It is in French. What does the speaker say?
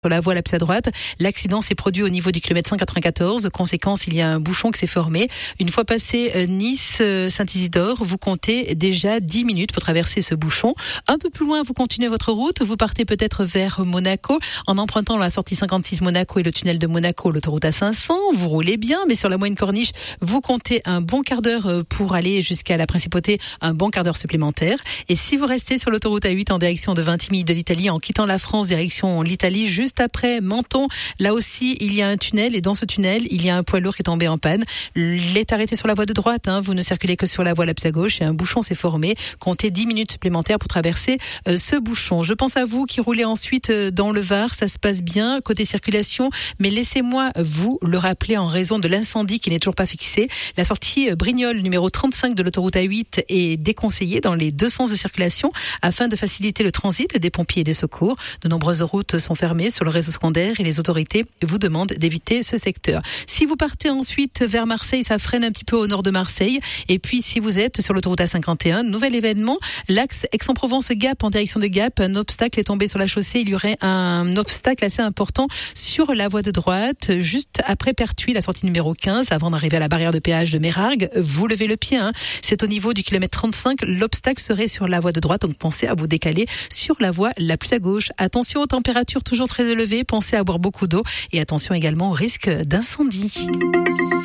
Sur la voie la plus à droite, l'accident s'est produit au niveau du kilomètre 194. Conséquence, il y a un bouchon qui s'est formé. Une fois passé Nice-Saint-Isidore, vous comptez déjà 10 minutes pour traverser ce bouchon. Un peu plus loin, vous continuez votre route. Vous partez peut-être vers Monaco en empruntant la sortie 56 Monaco et le tunnel de Monaco, l'autoroute A500. Vous roulez bien, mais sur la moyenne corniche, vous comptez un bon quart d'heure pour aller jusqu'à la Principauté, un bon quart d'heure supplémentaire. Et si vous restez sur l'autoroute A8 en direction de Vintimille de l'Italie, en quittant la France, direction l'Italie, juste après Menton, là aussi, il y a un tunnel et dans ce tunnel, il y a un poids lourd qui est tombé en panne. Il est arrêté sur la voie de droite, vous ne circulez que sur la voie la plus à gauche et un bouchon s'est formé. Comptez 10 minutes supplémentaires pour traverser ce bouchon. Je pense à vous qui roulez ensuite dans le Var, ça se passe bien côté circulation, mais laissez-moi vous le rappeler en raison de l'incendie qui n'est toujours pas fixé. La sortie Brignoles numéro 35 de l'autoroute A8 est déconseillée dans les deux sens de circulation afin de faciliter le transit des pompiers et des secours. De nombreuses routes sont fermées sur le réseau secondaire et les autorités vous demandent d'éviter ce secteur. Si vous partez ensuite vers Marseille, ça freine un petit peu au nord de Marseille. Et puis si vous êtes sur l'autoroute A51, nouvel événement, l'axe Aix-en-Provence-Gap en direction de Gap, un obstacle est tombé sur la chaussée. Il y aurait un obstacle assez important sur la voie de droite, juste après Pertuis, la sortie numéro 15, avant d'arriver à la barrière de péage de Mérargues. Vous levez le pied, c'est au niveau du kilomètre 35. L'obstacle serait sur la voie de droite, donc pensez à vous décaler sur la voie la plus à gauche. Attention aux températures toujours très élevées, pensez à boire beaucoup d'eau et attention également au risque d'incendie.